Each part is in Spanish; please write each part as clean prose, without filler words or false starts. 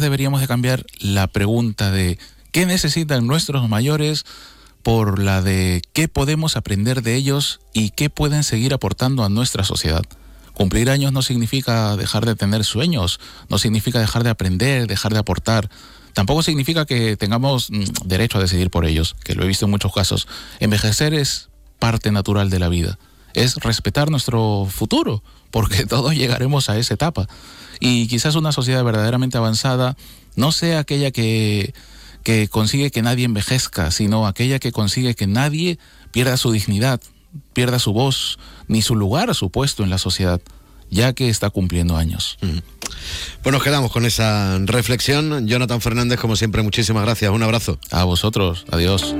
deberíamos de cambiar la pregunta de ¿qué necesitan nuestros mayores? Por la de qué podemos aprender de ellos y qué pueden seguir aportando a nuestra sociedad. Cumplir años no significa dejar de tener sueños, no significa dejar de aprender, dejar de aportar. Tampoco significa que tengamos derecho a decidir por ellos, que lo he visto en muchos casos. Envejecer es parte natural de la vida, es respetar nuestro futuro, porque todos llegaremos a esa etapa. Y quizás una sociedad verdaderamente avanzada no sea aquella que consigue que nadie envejezca, sino aquella que consigue que nadie pierda su dignidad, pierda su voz, ni su lugar, su puesto en la sociedad, ya que está cumpliendo años. Pues nos quedamos con esa reflexión. Jonathan Fernández, como siempre, muchísimas gracias. Un abrazo. A vosotros. Adiós.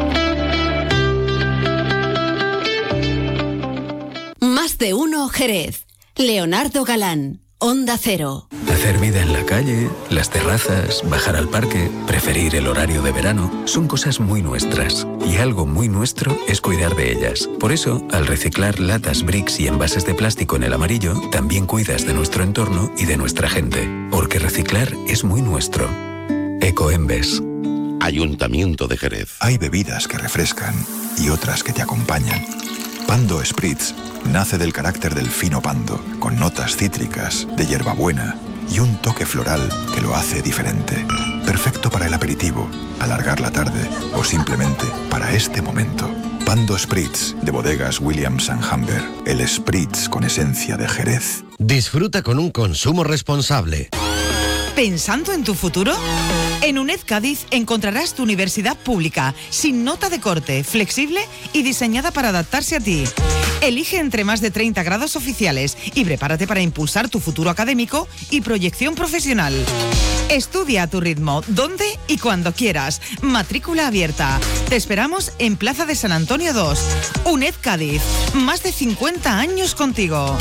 Más de uno Jerez. Leonardo Galán. Onda Cero. Hacer vida en la calle, las terrazas, bajar al parque, preferir el horario de verano, son cosas muy nuestras. Y algo muy nuestro es cuidar de ellas. Por eso, al reciclar latas, bricks y envases de plástico en el amarillo, también cuidas de nuestro entorno y de nuestra gente. Porque reciclar es muy nuestro. Ecoembes. Ayuntamiento de Jerez. Hay bebidas que refrescan y otras que te acompañan. Pando Spritz nace del carácter del fino pando, con notas cítricas, de hierbabuena y un toque floral que lo hace diferente. Perfecto para el aperitivo, alargar la tarde o simplemente para este momento. Pando Spritz, de bodegas Williams & Humber. El Spritz con esencia de Jerez. Disfruta con un consumo responsable. ¿Pensando en tu futuro? En UNED Cádiz encontrarás tu universidad pública, sin nota de corte, flexible y diseñada para adaptarse a ti. Elige entre más de 30 grados oficiales y prepárate para impulsar tu futuro académico y proyección profesional. Estudia a tu ritmo, donde y cuando quieras. Matrícula abierta. Te esperamos en Plaza de San Antonio 2. UNED Cádiz. Más de 50 años contigo.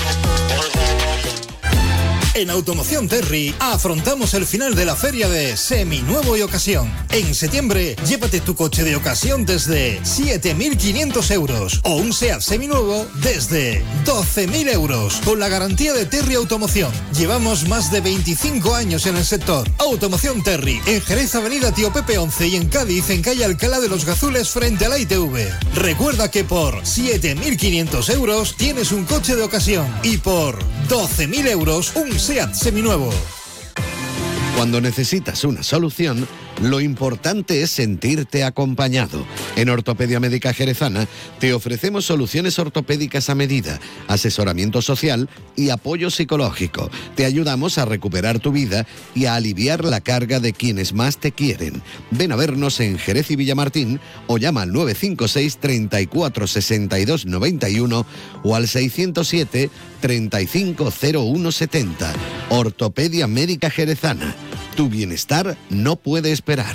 En Automoción Terry afrontamos el final de la feria de Seminuevo y Ocasión. En septiembre, llévate tu coche de ocasión desde 7.500 euros o un SEAT seminuevo desde 12.000 euros con la garantía de Terry Automoción. Llevamos más de 25 años en el sector. Automoción Terry, en Jerez, Avenida Tío Pepe 11 y en Cádiz, en calle Alcalá de los Gazules frente a la ITV. Recuerda que por 7.500 euros tienes un coche de ocasión y por 12.000 euros un SEAT seminuevo. Cuando necesitas una solución, lo importante es sentirte acompañado. En Ortopedia Médica Jerezana te ofrecemos soluciones ortopédicas a medida, asesoramiento social y apoyo psicológico. Te ayudamos a recuperar tu vida y a aliviar la carga de quienes más te quieren. Ven a vernos en Jerez y Villamartín o llama al 956 34 62 91 o al 607 35 01 70. Ortopedia Médica Jerezana. Tu bienestar no puede esperar.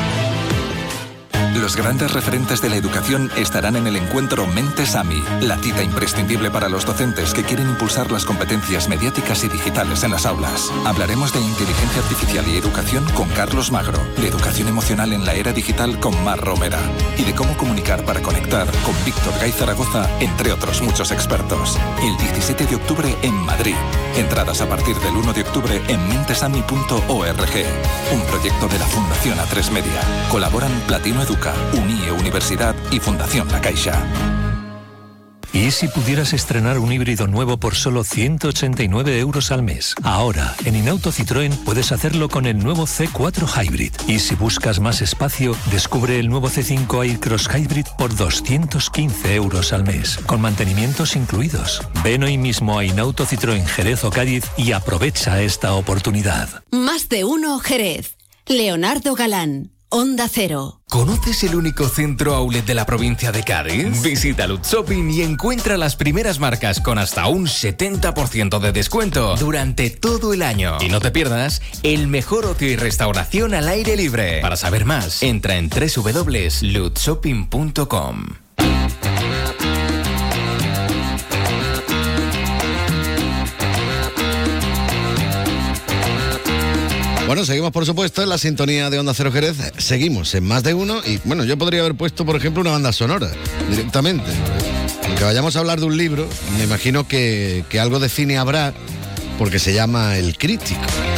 Los grandes referentes de la educación estarán en el encuentro Mentes AMI, la cita imprescindible para los docentes que quieren impulsar las competencias mediáticas y digitales en las aulas. Hablaremos de inteligencia artificial y educación con Carlos Magro, de educación emocional en la era digital con Mar Romera y de cómo comunicar para conectar con Víctor Gay Zaragoza, entre otros muchos expertos. El 17 de octubre en Madrid. Entradas a partir del 1 de octubre en mentesami.org. Un proyecto de la Fundación A3 Media. Colaboran Platino Educa, UNIE Universidad y Fundación La Caixa. ¿Y si pudieras estrenar un híbrido nuevo por solo 189 euros al mes? Ahora, en Inauto Citroën puedes hacerlo con el nuevo C4 Hybrid. Y si buscas más espacio, descubre el nuevo C5 Aircross Hybrid por 215 euros al mes, con mantenimientos incluidos. Ven hoy mismo a Inauto Citroën Jerez o Cádiz y aprovecha esta oportunidad. Más de uno Jerez. Leonardo Galán. Onda Cero. ¿Conoces el único centro outlet de la provincia de Cádiz? Visita Lutz Shopping y encuentra las primeras marcas con hasta un 70% de descuento durante todo el año. Y no te pierdas el mejor ocio y restauración al aire libre. Para saber más, entra en www.lutzshopping.com. Bueno, seguimos por supuesto en la sintonía de Onda Cero Jerez, seguimos en Más de Uno y bueno, yo podría haber puesto por ejemplo una banda sonora directamente. Aunque vayamos a hablar de un libro, me imagino que algo de cine habrá porque se llama El Crítico.